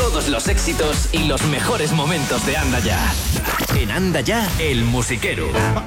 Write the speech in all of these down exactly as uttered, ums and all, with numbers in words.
todos los éxitos y los mejores momentos de Anda Ya. En Anda Ya, el musiquero.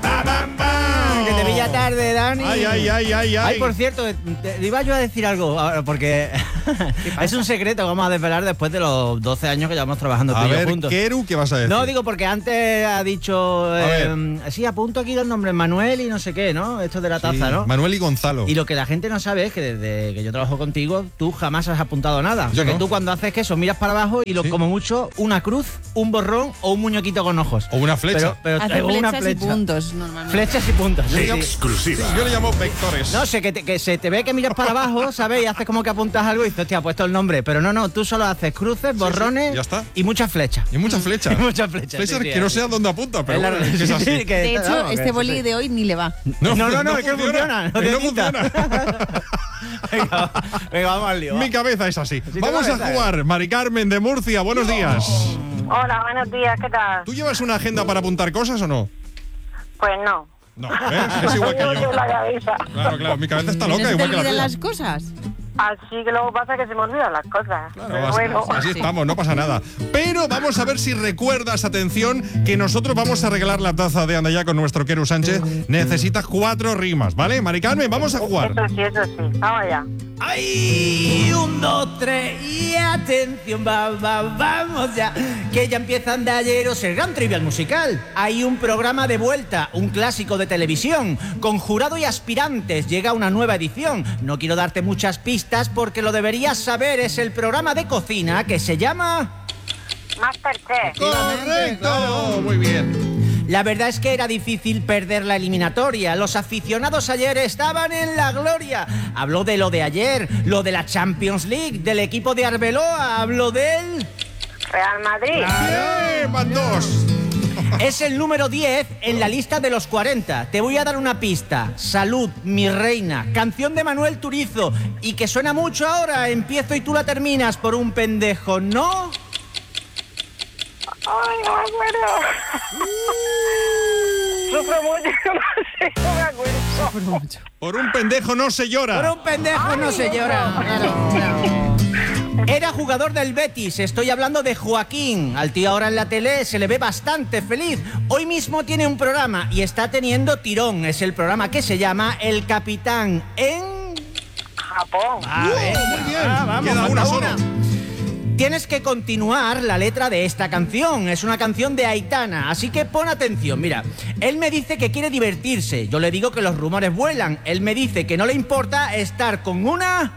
Que te pilla tarde, Dani. Ay, ay, ay, ay, ay. Ay, por cierto, te, te iba yo a decir algo, ahora, porque es un secreto que vamos a desvelar después de los doce años que llevamos trabajando tú A y yo ver, juntos. Keru, ¿qué vas a decir? No, digo porque antes ha dicho... A Eh, sí, apunto aquí los nombres, Manuel y no sé qué, ¿no? Esto de la taza, Sí, ¿no? Manuel y Gonzalo. Y lo que la gente no sabe es que desde que yo trabajo contigo, tú jamás has apuntado nada. Yo o sea, que no. tú cuando haces eso miras para abajo y lo, Sí. como mucho una cruz, un borrón o un muñequito con ojos. O una flecha. Pero, pero Hace traigo una flechas y flecha. puntos, normalmente. Flechas y puntos. sí, sí. Exclusiva. Yo le llamo vectores. No sé, que, te- que se te ve que miras para abajo, ¿sabes? Y haces como que apuntas algo y dices, hostia, ha puesto el nombre. Pero no, no, tú solo haces cruces, borrones ya está. y muchas flechas. Y muchas flechas. Y muchas flechas. Flechas sí, sí, que no sí. sé a dónde apunta, pero Es la- bueno, es que es sí, así. sí, que- De hecho, vamos, que este sí, boli sí. de hoy ni le va. No, no, no, es que funciona. No que te no quita. funciona. venga, venga, vamos al lío. Mi va. cabeza es así. te Vamos a cabeza, eh. jugar. Mari Carmen de Murcia, buenos días. Hola, buenos días, ¿qué tal? ¿Tú llevas una agenda para apuntar cosas o no? Pues no. No, ¿eh? Es igual que Tengo yo. en la cabeza. Claro, claro, mi cabeza está ¿No loca, se te igual que la olvidan tuya. las cosas? Así que luego pasa que se me olvidan las cosas. Claro, Pero así, bueno. así estamos, no pasa nada. Pero vamos a ver si recuerdas, atención, que nosotros vamos a regalar la taza de Andaya con nuestro Keru Sánchez. Necesitas cuatro rimas, ¿vale? Mari Carmen, vamos a jugar. Eso sí, eso sí. Vamos allá. ¡Ay! Un, dos, tres y atención, va, va, vamos ya. Que ya empieza Andalleros, el gran trivial musical. Hay un programa de vuelta, un clásico de televisión. Con jurado y aspirantes llega una nueva edición. No quiero darte muchas pistas porque lo deberías saber. Es el programa de cocina que se llama... Masterchef. ¡Correcto! Muy bien. La verdad es que era difícil perder la eliminatoria. Los aficionados ayer estaban en la gloria. Habló de lo de ayer, lo de la Champions League, del equipo de Arbeloa, habló del... Real Madrid. ¡Bien! ¡Van dos! Es el número diez en la lista de los cuarenta. Te voy a dar una pista. Salud, mi reina. Canción de Manuel Turizo. Y que suena mucho ahora. Empiezo y tú la terminas por un pendejo, ¿no? Ay, no me acuerdo. Sufro mucho, no sé, no me acuerdo. Por un pendejo no se llora. Por un pendejo no se llora. Claro, claro. Era jugador del Betis, estoy hablando de Joaquín. Al tío ahora en la tele se le ve bastante feliz. Hoy mismo tiene un programa y está teniendo tirón. Es el programa que se llama El Capitán en... Japón. A ver, muy bien. ah, vamos, Queda falta una sola. Tienes que continuar la letra de esta canción. Es una canción de Aitana, así que pon atención. Mira, él me dice que quiere divertirse. Yo le digo que los rumores vuelan. Él me dice que no le importa estar con una...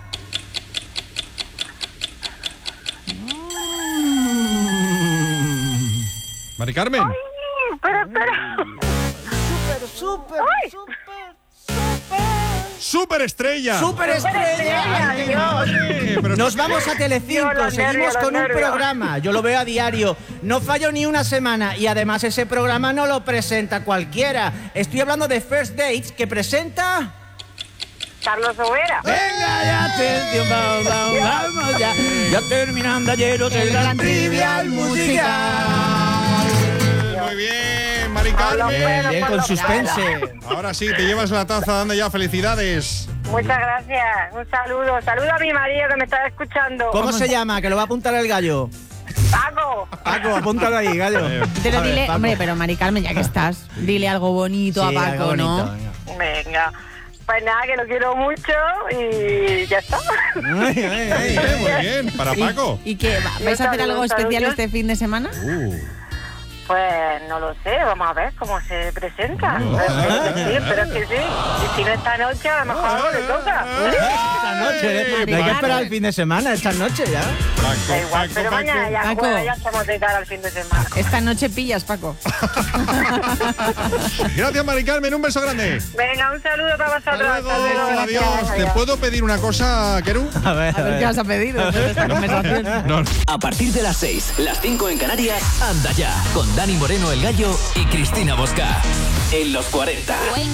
Mari Carmen. Ay, espera, espera. Súper, súper, Ay. súper, ¡Superestrella! superestrella. Ay, Dios. Eh, pero Nos esto- vamos a Dios, Telecinco, los seguimos nervios, los con un nervios. programa. Yo lo veo a diario. No fallo ni una semana y además ese programa no lo presenta cualquiera. Estoy hablando de First Dates que presenta... Carlos Overa. Venga ya, atención, vamos, vamos, vamos ya. Ya terminando ayeros el gran trivial musical. Muy bien, Mari Hola, Carmen. bueno, Bien, por con lo suspense. Ahora sí, te llevas la taza, anda ya, felicidades. Muchas gracias. Un saludo. Saludo a mi marido que me está escuchando. ¿Cómo se llama? Que lo va a apuntar el gallo. Paco. Paco, apúntalo ahí, gallo. Pero A ver, dile, Paco. hombre, pero Mari Carmen, ya que estás, dile algo bonito Sí, a algo Paco, bonito, ¿no? venga. Venga. Pues nada, que lo quiero mucho y ya está. Ay, ay, ay. Eh, muy bien, para Paco. ¿Y qué? va- ¿Vais a hacer algo Un saludo, especial un este fin de semana? Uh, Pues no lo sé, vamos a ver cómo se presenta. Espero que sí, espero que sí. Y si no esta noche, a lo mejor algo le toca. Esta noche, ¿eh? No hay que esperar el fin de semana, esta noche ya. Paco, Da igual, Paco, pero Paco. mañana ya, Paco. bueno, ya estamos de cara al fin de semana. Esta noche pillas, Paco. Gracias, Mari Carmen, un beso grande. Venga, un saludo para Hasta vosotros. luego, Hasta luego. adiós. ¿Te puedo pedir una cosa, Keru? A ver, A ver qué vas a pedir después de esta conversación. No, A partir de las seis, las cinco en Canarias, Anda Ya, con Dani Moreno el Gallo y Cristina Bosca. En los cuarenta.